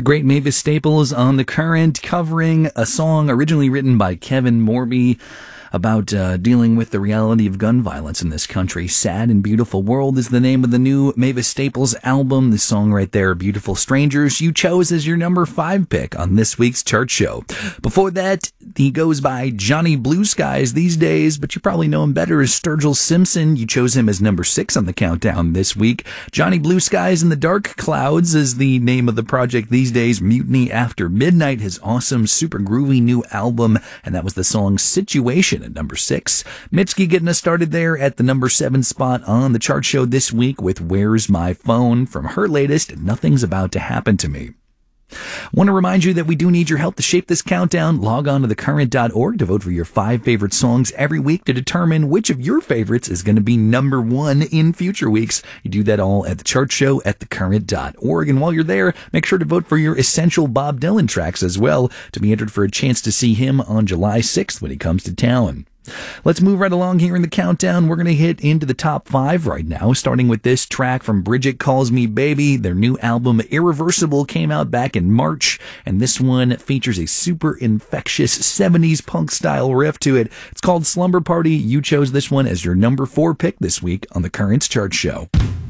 The great Mavis Staples on The Current, covering a song originally written by Kevin Morby about dealing with the reality of gun violence in this country. Sad and Beautiful World is the name of the new Mavis Staples album. This song right there, Beautiful Strangers, you chose as your number 5 pick on this week's chart show. Before that, he goes by Johnny Blue Skies these days, but you probably know him better as Sturgill Simpson. You chose him as number 6 on the countdown this week. Johnny Blue Skies and the Dark Clouds is the name of the project these days. Mutiny After Midnight, his awesome, super groovy new album, and that was the song Situation at number 6. Mitski getting us started there at the number 7 spot on the chart show this week with Where's My Phone from her latest Nothing's About to Happen to Me. Want to remind you that we do need your help to shape this countdown. Log on to thecurrent.org to vote for your 5 favorite songs every week to determine which of your favorites is going to be number 1 in future weeks. You do that all at the chart show at thecurrent.org. And while you're there, make sure to vote for your essential Bob Dylan tracks as well to be entered for a chance to see him on July 6th when he comes to town. Let's move right along here in the countdown. We're going to hit into the top 5 right now, starting with this track from Bridget Calls Me Baby. Their new album, Irreversible, came out back in March, and this one features a super infectious 70s punk style riff to it. It's called Slumber Party. You chose this one as your number 4 pick this week on the Currents Chart Show.